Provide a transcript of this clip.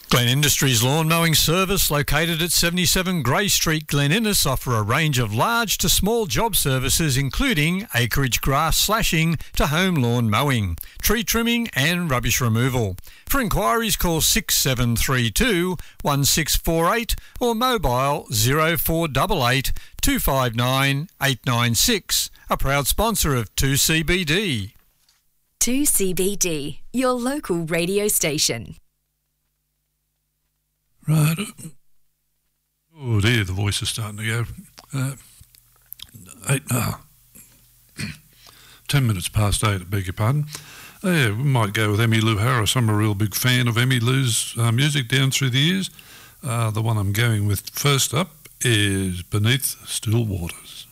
Glen Industries Lawn Mowing Service, located at 77 Grey Street, Glen Innes, offer a range of large to small job services including acreage grass slashing to home lawn mowing, tree trimming and rubbish removal. For inquiries, call 6732 1648 or mobile 0488 259 896. A proud sponsor of 2CBD. 2CBD, your local radio station. Right. Oh dear, the voice is starting to go. 10 minutes past 8, I beg your pardon. Yeah, we might go with Emmylou Harris. I'm a real big fan of Emmylou's music down through the years. The one I'm going with first up is Beneath Still Waters.